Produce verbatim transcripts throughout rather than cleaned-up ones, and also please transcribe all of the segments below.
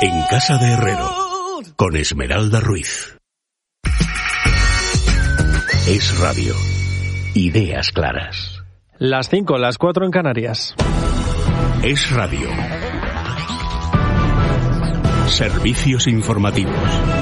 En Casa de Herrero, con Esmeralda Ruiz. Es Radio. Ideas claras. Las cinco, las cuatro en Canarias. Es Radio. Servicios informativos.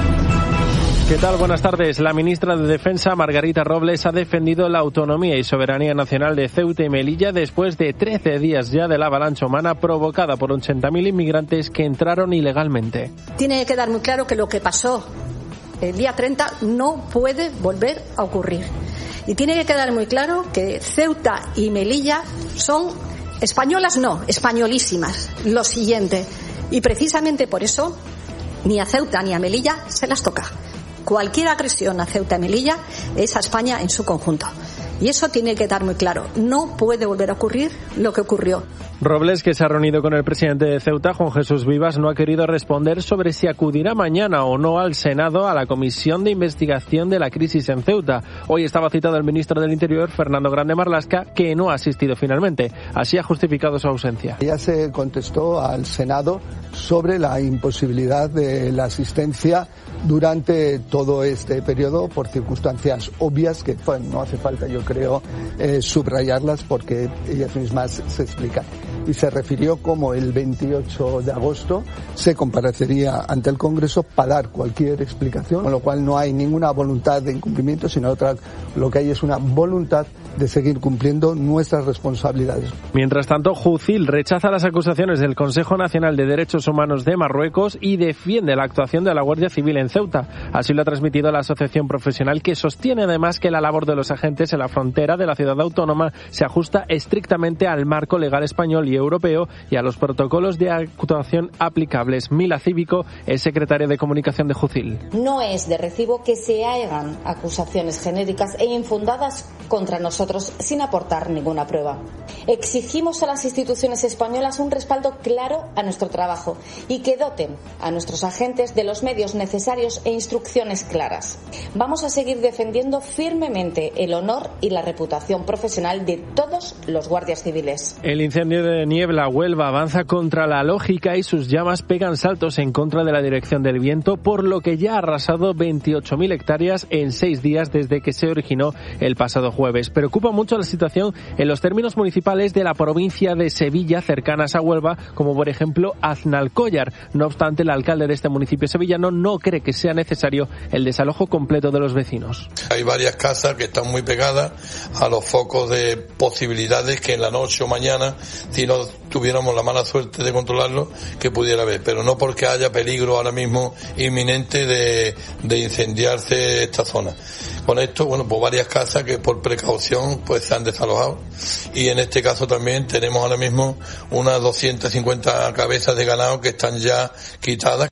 ¿Qué tal? Buenas tardes. La ministra de Defensa, Margarita Robles, ha defendido la autonomía y soberanía nacional de Ceuta y Melilla después de trece días ya de la avalancha humana provocada por ochenta mil inmigrantes que entraron ilegalmente. Tiene que quedar muy claro que lo que pasó el día treinta no puede volver a ocurrir. Y tiene que quedar muy claro que Ceuta y Melilla son españolas, no, españolísimas. Lo siguiente. Y precisamente por eso ni a Ceuta ni a Melilla se las toca. Cualquier agresión a Ceuta y Melilla es a España en su conjunto. Y eso tiene que quedar muy claro. No puede volver a ocurrir lo que ocurrió. Robles, que se ha reunido con el presidente de Ceuta, Juan Jesús Vivas, no ha querido responder sobre si acudirá mañana o no al Senado a la comisión de investigación de la crisis en Ceuta. Hoy estaba citado el ministro del Interior, Fernando Grande Marlaska, que no ha asistido finalmente. Así ha justificado su ausencia. Ya se contestó al Senado sobre la imposibilidad de la asistencia durante todo este periodo por circunstancias obvias que bueno, no hace falta, yo creo, eh, subrayarlas porque ellas mismas se explican. Y se refirió como el veintiocho de agosto se comparecería ante el Congreso para dar cualquier explicación, con lo cual no hay ninguna voluntad de incumplimiento, sino otra, lo que hay es una voluntad de seguir cumpliendo nuestras responsabilidades. Mientras tanto, Jucil rechaza las acusaciones del Consejo Nacional de Derechos Humanos de Marruecos y defiende la actuación de la Guardia Civil en Ceuta. Así lo ha transmitido la asociación profesional, que sostiene además que la labor de los agentes en la frontera de la ciudad autónoma se ajusta estrictamente al marco legal español y europeo y a los protocolos de actuación aplicables. Mila Cívico es secretaria de comunicación de Jucil. No es de recibo que se hagan acusaciones genéricas e infundadas contra nosotros sin aportar ninguna prueba. Exigimos a las instituciones españolas un respaldo claro a nuestro trabajo y que doten a nuestros agentes de los medios necesarios e instrucciones claras. Vamos a seguir defendiendo firmemente el honor y la reputación profesional de todos los guardias civiles. El incendio de Niebla, Huelva, avanza contra la lógica y sus llamas pegan saltos en contra de la dirección del viento, por lo que ya ha arrasado veintiocho mil hectáreas en seis días desde que se originó el pasado jueves. Preocupa mucho la situación en los términos municipales de la provincia de Sevilla, cercanas a Huelva, como por ejemplo Aznalcóllar. No obstante, el alcalde de este municipio sevillano no cree que sea necesario el desalojo completo de los vecinos. Hay varias casas que están muy pegadas a los focos de posibilidades que en la noche o mañana, si no tuviéramos la mala suerte de controlarlo, que pudiera haber, pero no porque haya peligro ahora mismo inminente de, de incendiarse esta zona. Con esto, bueno, pues varias casas que por precaución pues se han desalojado, y en este caso también tenemos ahora mismo unas doscientas cincuenta cabezas de ganado que están ya quitadas.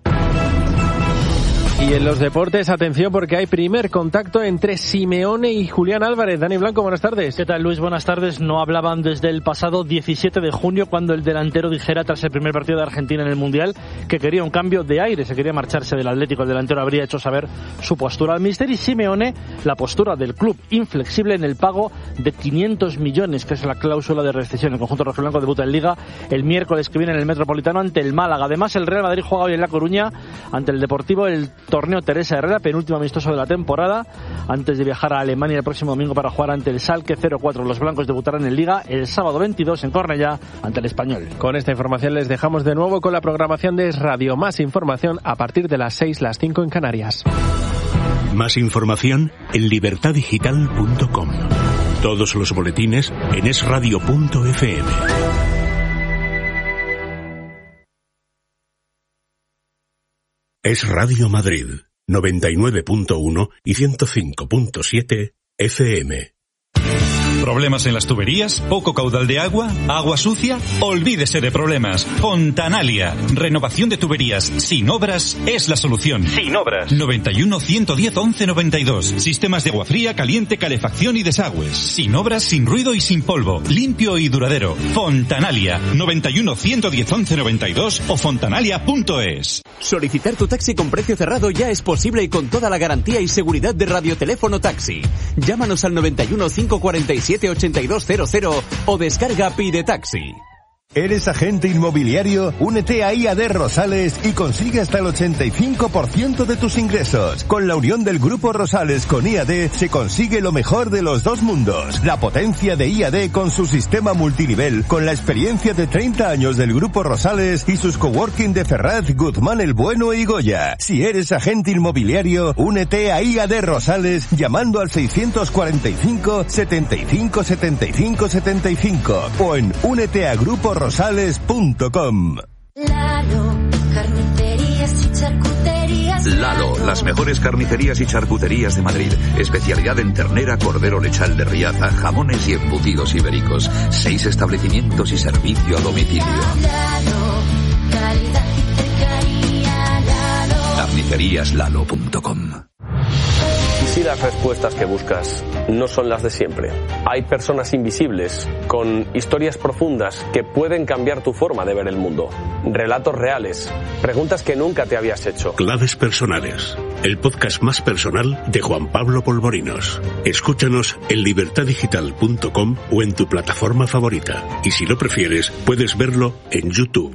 Y en los deportes, atención, porque hay primer contacto entre Simeone y Julián Álvarez. Dani Blanco, buenas tardes. ¿Qué tal, Luis? Buenas tardes. No hablaban desde el pasado diecisiete de junio, cuando el delantero dijera, tras el primer partido de Argentina en el Mundial, que quería un cambio de aire, se quería marcharse del Atlético. El delantero habría hecho saber su postura al míster, y Simeone la postura del club, inflexible en el pago de quinientos millones, que es la cláusula de rescisión. El conjunto rojiblanco debuta en Liga el miércoles que viene en el Metropolitano ante el Málaga. Además, el Real Madrid juega hoy en La Coruña ante el Deportivo el torneo Teresa Herrera, penúltimo amistoso de la temporada, antes de viajar a Alemania el próximo domingo para jugar ante el Schalke cero cuatro. Los blancos debutarán en Liga el sábado veintidós en Cornellá ante el Español. Con esta información les dejamos de nuevo con la programación de Es Radio. Más información a partir de las seis, las cinco en Canarias. Más información en libertad digital punto com. Todos los boletines en es radio punto efe eme. Es Radio Madrid, noventa y nueve punto uno y ciento cinco punto siete efe eme. ¿Problemas en las tuberías? ¿Poco caudal de agua? ¿Agua sucia? Olvídese de problemas. Fontanalia. Renovación de tuberías sin obras es la solución. Sin obras. noventa y uno, ciento diez, once noventa y dos. Sistemas de agua fría, caliente, calefacción y desagües. Sin obras, sin ruido y sin polvo. Limpio y duradero. Fontanalia. noventa y uno, ciento diez, once noventa y dos o fontanalia punto es. Solicitar tu taxi con precio cerrado ya es posible y con toda la garantía y seguridad de Radioteléfono Taxi. Llámanos al noventa y uno, cinco cuarenta y siete, ochenta y dos cero cero o descarga Pide Taxi. ¿Eres agente inmobiliario? Únete a I A D Rosales y consigue hasta el ochenta y cinco por ciento de tus ingresos. Con la unión del Grupo Rosales con I A D se consigue lo mejor de los dos mundos. La potencia de I A D con su sistema multinivel, con la experiencia de treinta años del Grupo Rosales y sus coworking de Ferraz, Guzmán el Bueno y Goya. Si eres agente inmobiliario, únete a I A D Rosales llamando al seiscientos cuarenta y cinco, setenta y cinco, setenta y cinco, setenta y cinco o en únete a grupo rosales punto com. Lalo, carnicerías y charcuterías. Lalo, las mejores carnicerías y charcuterías de Madrid. Especialidad en ternera, cordero lechal de Riaza, jamones y embutidos ibéricos. Seis establecimientos y servicio a domicilio. Lalo, calidad y cercanía. Lalo. carnicerías lalo punto com. Si las respuestas que buscas no son las de siempre, hay personas invisibles con historias profundas que pueden cambiar tu forma de ver el mundo. Relatos reales, preguntas que nunca te habías hecho. Claves personales, el podcast más personal de Juan Pablo Polvorinos. Escúchanos en libertad digital punto com o en tu plataforma favorita. Y si lo prefieres, puedes verlo en YouTube.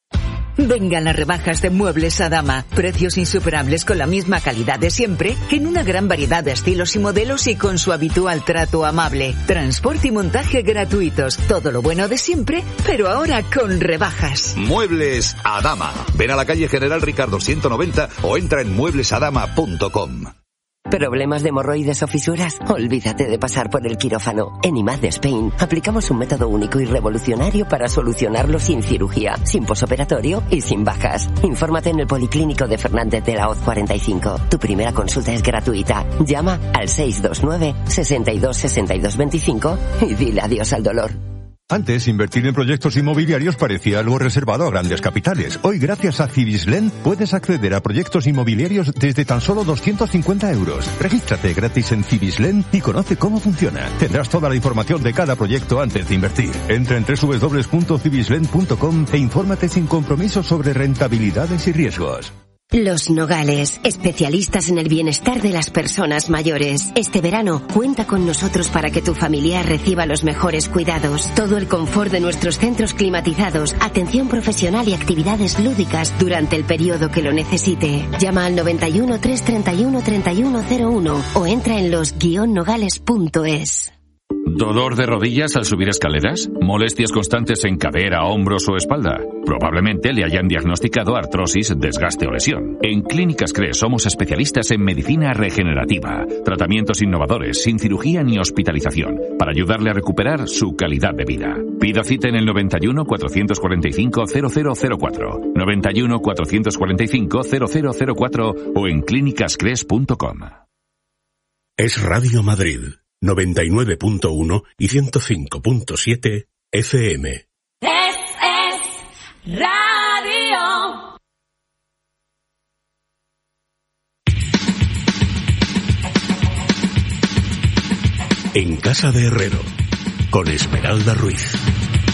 Vengan las rebajas de Muebles Adama. Precios insuperables con la misma calidad de siempre, en una gran variedad de estilos y modelos y con su habitual trato amable. Transporte y montaje gratuitos. Todo lo bueno de siempre, pero ahora con rebajas. Muebles Adama. Ven a la calle General Ricardo ciento noventa o entra en muebles adama punto com. ¿Problemas de hemorroides o fisuras? Olvídate de pasar por el quirófano. En I M A D Spain aplicamos un método único y revolucionario para solucionarlo sin cirugía, sin posoperatorio y sin bajas. Infórmate en el Policlínico de Fernández de la Hoz cuarenta y cinco. Tu primera consulta es gratuita. Llama al seis dos nueve, sesenta y dos, sesenta y dos veinticinco y dile adiós al dolor. Antes, invertir en proyectos inmobiliarios parecía algo reservado a grandes capitales. Hoy, gracias a Civislend, puedes acceder a proyectos inmobiliarios desde tan solo doscientos cincuenta euros. Regístrate gratis en Civislend y conoce cómo funciona. Tendrás toda la información de cada proyecto antes de invertir. Entra en doble u doble u doble u punto civislend punto com e infórmate sin compromiso sobre rentabilidades y riesgos. Los Nogales, especialistas en el bienestar de las personas mayores. Este verano, cuenta con nosotros para que tu familiar reciba los mejores cuidados. Todo el confort de nuestros centros climatizados, atención profesional y actividades lúdicas durante el periodo que lo necesite. Llama al noventa y uno, trescientos treinta y uno, treinta y uno cero uno o entra en los guion nogales punto es. ¿Dolor de rodillas al subir escaleras? ¿Molestias constantes en cadera, hombros o espalda? Probablemente le hayan diagnosticado artrosis, desgaste o lesión. En Clínicas Cres somos especialistas en medicina regenerativa, tratamientos innovadores, sin cirugía ni hospitalización, para ayudarle a recuperar su calidad de vida. Pida cita en el noventa y uno, cuatrocientos cuarenta y cinco, cero cero cero cuatro, noventa y uno, cuatrocientos cuarenta y cinco, cero cero cero cuatro o en clínicas cres punto com. Es Radio Madrid. noventa y nueve punto uno y ciento cinco punto siete F M. Es, es radio. En Casa de Herrero, con Esmeralda Ruiz.